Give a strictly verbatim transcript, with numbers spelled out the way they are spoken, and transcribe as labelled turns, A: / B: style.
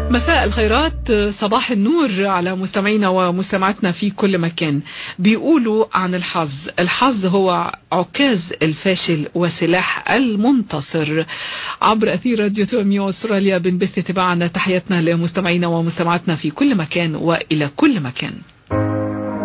A: مساء الخيرات، صباح النور على مستمعينا ومستمعاتنا في كل مكان. بيقولوا عن الحظ، الحظ هو عكاز الفاشل وسلاح المنتصر. عبر أثير راديو توميو أستراليا بنبث تباعنا تحياتنا لمستمعينا ومستمعاتنا في كل مكان وإلى كل مكان.